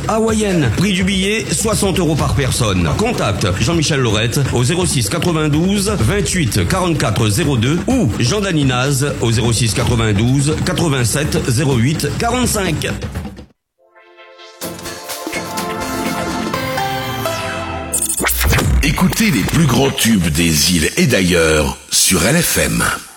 hawaïenne. Prix du billet, 60 € par personne. Contact Jean-Michel Laurette au 06 92 28 44 02 ou Jean Daninaz au 06 92 87 08 45. Écoutez les plus grands tubes des îles et d'ailleurs sur LFM.